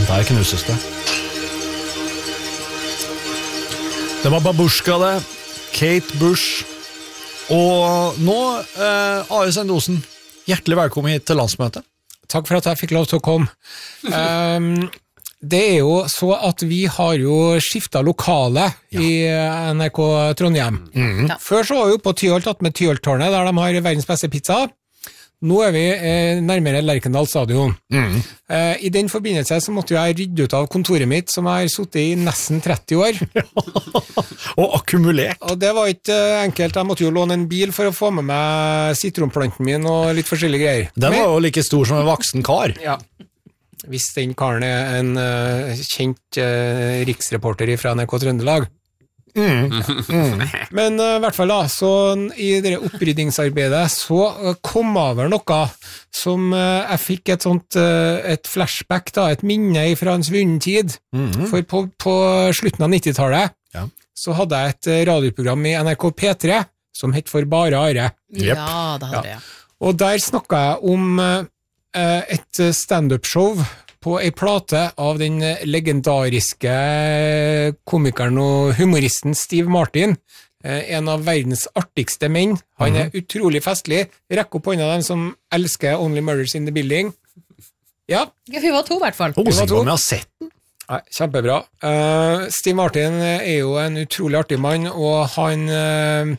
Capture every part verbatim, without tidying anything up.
Der knuses det. Det var Babushka det, Kate Bush, og nå eh, Are Sendosen, hjertelig velkommen hit til landsmøtet. Takk for at jeg fikk lov til å komme. um, det er jo så at vi har jo skiftet lokale ja. i N R K Trondheim. Mm. Ja. Før så var vi jo på Tyholt med Tyholttårnet, der de har verdens beste pizza. Nå er vi eh, nærmere Lerkendal stadion. Mm. Eh, I den forbindelse så måtte jeg rydde ut av kontoret mitt, som jeg har suttet i nesten tretti år. Og akkumulert. Og det var ikke eh, enkelt. Jeg måtte jo låne en bil for å få med meg sitronplanten min og litt forskjellige greier. Den var jo like stor som en voksen kar. Ja. Hvis den karen er en uh, kjent uh, riksreporter fra N R K Trøndelag. Mm. Mm. Men uh, i hvert fall da, så i det oppryddingsarbeidet så uh, kom over noe som uh, jeg fikk et sånt uh, et flashback da, et minne fra en svunnen tid. Mm. For på, på slutten av nittitallet ja. Så hadde jeg et radioprogram i N R K P tre som het For Bare Are. Yep. Ja, det hadde jeg. Ja. Og der snakket jeg om uh, et stand-up-show på ei plate av den legendariske komikeren og humoristen Steve Martin, en av verdens artigste menn. Han er mm-hmm. utrolig festlig. Rekk opp hånda dem som elsker Only Murders in the Building. Ja. Ja, vi var to i hvert fall. Å, så om jeg har sett den. Nei, kjempebra. Uh, Steve Martin er jo en utrolig artig mann, og han uh,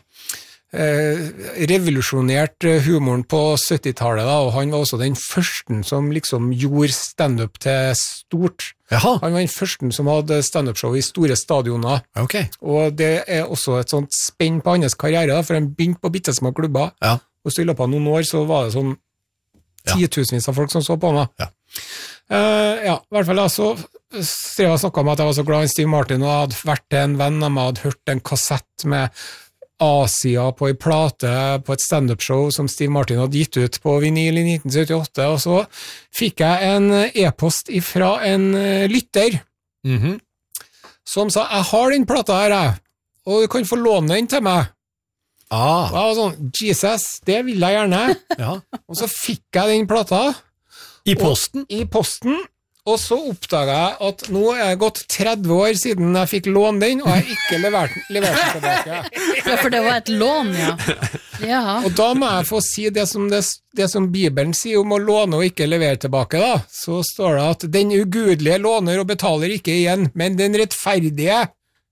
uh, revolusjonerte humoren på syttitallet, da, og han var også den første som liksom gjorde stand-up til stort. Jaha. Han var den første som hadde stand-up-show i store stadioner. Okay. Og det er også et sånt spenn på hans karriere, da, for han begynte på bittesmå klubber, ja. Og så i løpet av noen år så var det sånn titusenvis av folk som så på han. Ja. Uh, ja, i hvert fall da, så strev jeg snakket om at jeg var så glad i Steve Martin, og jeg hadde vært til en venn av meg, hadde hørt en kassett med Asia på en plate på et stand-up-show som Steve Martin hadde gitt ut på vinyl i nitten syttiåtte, og så fikk jeg en e-post ifra en lytter, mm-hmm. som sa, jeg har den plata her, jeg, og du kan få låne den til meg. Ah. Og jeg var sånn, Jesus, det vil jeg gjerne. Ja. Og så fikk jeg den plata. I posten? Og, I posten. Og så oppdaget jeg at nå er det gått tretti år siden jeg fikk låne den, og jeg har ikke levert, levert den tilbake. Ja, for det var et lån, ja. Ja. Og da må jeg få si det som, det, det som Bibelen sier om å låne og ikke levere tilbake, da. Så står det at den ugudelige låner og betaler ikke igjen, men den rettferdige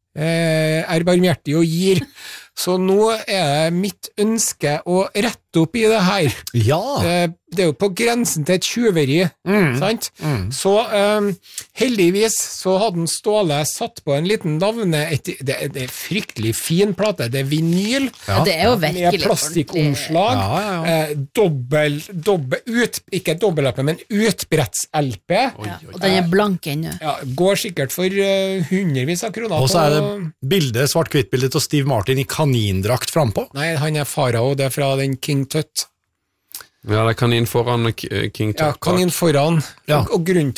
eh, er barmhjertig og gir. Så nå er det mitt ønske å rette opp i det her. Ja. Det er jo på grensen til et tjuveri, mm. sant? Mm. Så um, heldigvis så hadde en Ståle satt på en liten navne, et, det, det er fryktelig fin plate, det er vinyl, ja. Det er jo virkelig med plastikkomslag, ja, ja, ja. eh, dobbel, dobbel, ut, ikke dobbel-L P, men utbretts-L P. Ja, og den er blank ennå. Ja, går sikkert for uh, hundrevis av kroner. Og så er det bildet, svart-hvitt-bildet til Steve Martin i kanindrakt frempå. Nei, han er farao, det er fra den King Tut. Ja, det er kanin foran King Tut. Ja, kanin foran. Ja. Og, og grunnen til